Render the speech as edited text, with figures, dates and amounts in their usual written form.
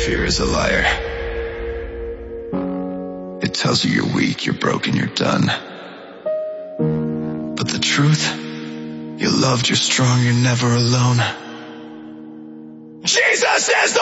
Fear is a liar. It tells you you're weak, you're broken, you're done. But the truth, you're loved, you're strong, you're never alone. Jesus is the